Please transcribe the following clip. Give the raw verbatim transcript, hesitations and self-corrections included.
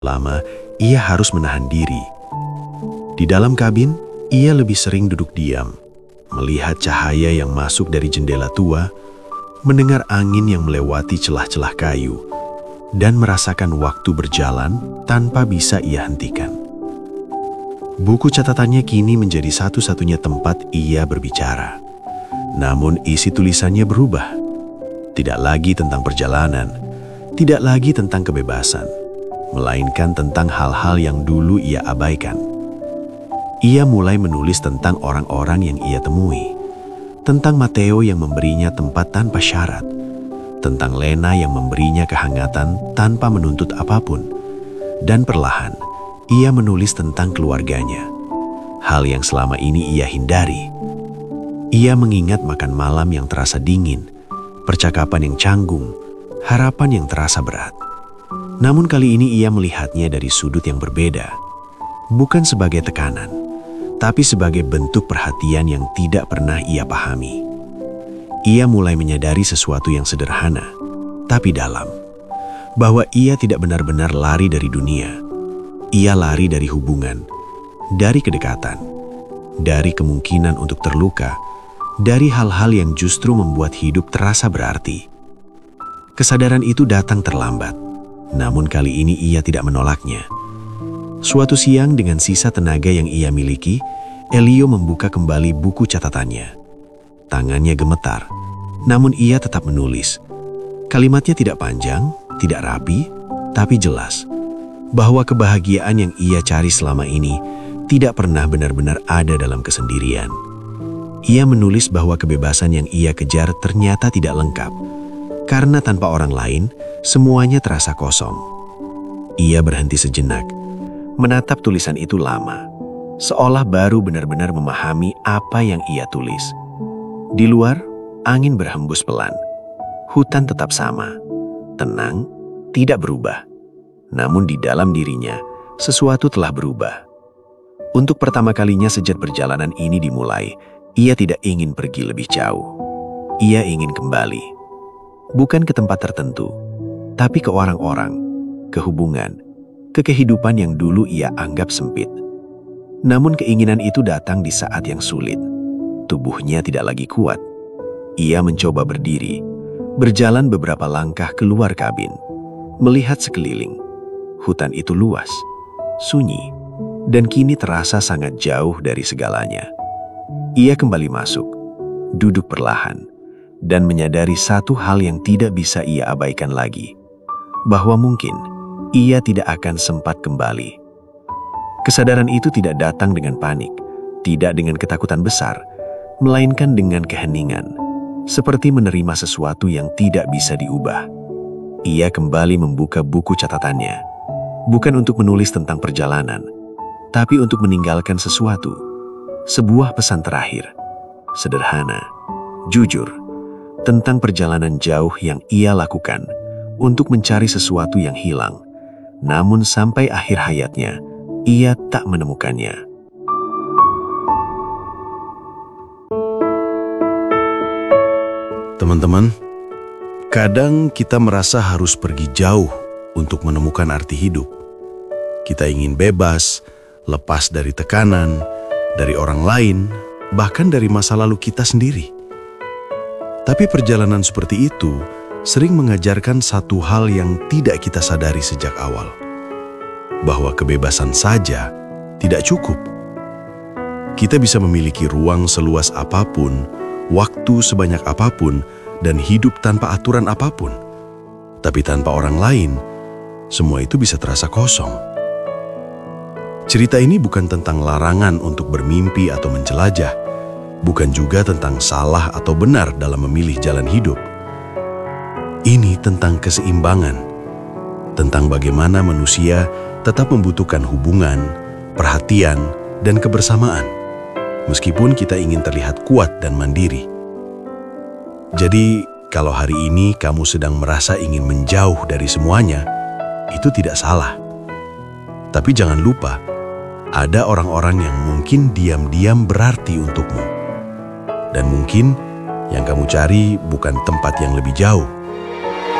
lama, ia harus menahan diri. Di dalam kabin, ia lebih sering duduk diam, melihat cahaya yang masuk dari jendela tua, mendengar angin yang melewati celah-celah kayu, dan merasakan waktu berjalan tanpa bisa ia hentikan. Buku catatannya kini menjadi satu-satunya tempat ia berbicara. Namun isi tulisannya berubah. Tidak lagi tentang perjalanan, tidak lagi tentang kebebasan, melainkan tentang hal-hal yang dulu ia abaikan. Ia mulai menulis tentang orang-orang yang ia temui, tentang Matteo yang memberinya tempat tanpa syarat, tentang Lena yang memberinya kehangatan tanpa menuntut apapun, dan perlahan ia menulis tentang keluarganya, hal yang selama ini ia hindari. Ia mengingat makan malam yang terasa dingin, percakapan yang canggung, harapan yang terasa berat. Namun kali ini ia melihatnya dari sudut yang berbeda, bukan sebagai tekanan, tapi sebagai bentuk perhatian yang tidak pernah ia pahami. Ia mulai menyadari sesuatu yang sederhana, tapi dalam, bahwa ia tidak benar-benar lari dari dunia. Ia lari dari hubungan, dari kedekatan, dari kemungkinan untuk terluka, dari hal-hal yang justru membuat hidup terasa berarti. Kesadaran itu datang terlambat, namun kali ini ia tidak menolaknya. Suatu siang dengan sisa tenaga yang ia miliki, Elio membuka kembali buku catatannya. Tangannya gemetar, namun ia tetap menulis. Kalimatnya tidak panjang, tidak rapi, tapi jelas. Bahwa kebahagiaan yang ia cari selama ini tidak pernah benar-benar ada dalam kesendirian. Ia menulis bahwa kebebasan yang ia kejar ternyata tidak lengkap, karena tanpa orang lain, semuanya terasa kosong. Ia berhenti sejenak, menatap tulisan itu lama, seolah baru benar-benar memahami apa yang ia tulis. Di luar, angin berhembus pelan. Hutan tetap sama, tenang, tidak berubah. Namun di dalam dirinya, sesuatu telah berubah. Untuk pertama kalinya sejak perjalanan ini dimulai, ia tidak ingin pergi lebih jauh. Ia ingin kembali. Bukan ke tempat tertentu, tapi ke orang-orang, ke hubungan, ke kehidupan yang dulu ia anggap sempit. Namun keinginan itu datang di saat yang sulit. Tubuhnya tidak lagi kuat. Ia mencoba berdiri, berjalan beberapa langkah keluar kabin, melihat sekeliling. Hutan itu luas, sunyi, dan kini terasa sangat jauh dari segalanya. Ia kembali masuk, duduk perlahan, dan menyadari satu hal yang tidak bisa ia abaikan lagi, bahwa mungkin ia tidak akan sempat kembali. Kesadaran itu tidak datang dengan panik, tidak dengan ketakutan besar, melainkan dengan keheningan, seperti menerima sesuatu yang tidak bisa diubah. Ia kembali membuka buku catatannya, bukan untuk menulis tentang perjalanan, tapi untuk meninggalkan sesuatu, sebuah pesan terakhir, sederhana, jujur, tentang perjalanan jauh yang ia lakukan untuk mencari sesuatu yang hilang, namun sampai akhir hayatnya, ia tak menemukannya. Teman-teman, kadang kita merasa harus pergi jauh untuk menemukan arti hidup. Kita ingin bebas, lepas dari tekanan, dari orang lain, bahkan dari masa lalu kita sendiri. Tapi perjalanan seperti itu sering mengajarkan satu hal yang tidak kita sadari sejak awal. Bahwa kebebasan saja tidak cukup. Kita bisa memiliki ruang seluas apapun, waktu sebanyak apapun, dan hidup tanpa aturan apapun. Tapi tanpa orang lain, semua itu bisa terasa kosong. Cerita ini bukan tentang larangan untuk bermimpi atau menjelajah, bukan juga tentang salah atau benar dalam memilih jalan hidup. Ini tentang keseimbangan, tentang bagaimana manusia tetap membutuhkan hubungan, perhatian, dan kebersamaan, meskipun kita ingin terlihat kuat dan mandiri. Jadi, kalau hari ini kamu sedang merasa ingin menjauh dari semuanya, itu tidak salah. Tapi jangan lupa, ada orang-orang yang mungkin diam-diam berarti untukmu. Dan mungkin yang kamu cari bukan tempat yang lebih jauh,